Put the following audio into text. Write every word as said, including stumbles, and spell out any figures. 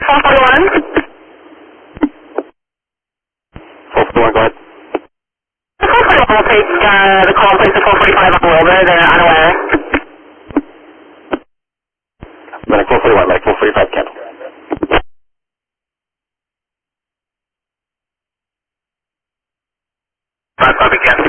four forty-one. four forty-one, go ahead. four forty-one will take uh, the call place to four forty-five on Wilbur. They're unaware. Medic four forty-one, Medic four forty-five, cancel. five copy, cancel.